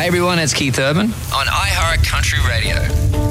everyone, it's Keith Urban on iHeart Country Radio.